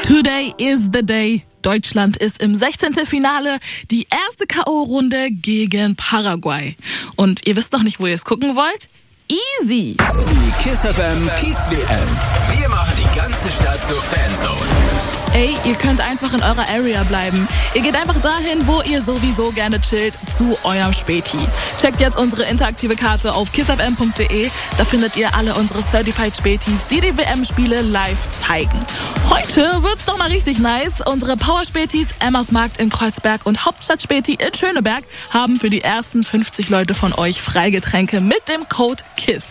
Today is the day. Deutschland ist im 16. Finale, die erste K.O.-Runde gegen Paraguay. Und ihr wisst noch nicht, wo ihr es gucken wollt? Easy! Die KISS FM Kiez WM. Wir machen die ganze Stadt zur Fanzone. Ey, ihr könnt einfach in eurer Area bleiben. Ihr geht einfach dahin, wo ihr sowieso gerne chillt, zu eurem Späti. Checkt jetzt unsere interaktive Karte auf kissfm.de. Da findet ihr alle unsere Certified Spätis, die WM-Spiele live zeigen. Heute wird's doch mal richtig nice. Unsere Power-Spätis Emmersmarkt in Kreuzberg und Hauptstadt-Späti in Schöneberg haben für die ersten 50 Leute von euch Freigetränke mit dem Code KISS.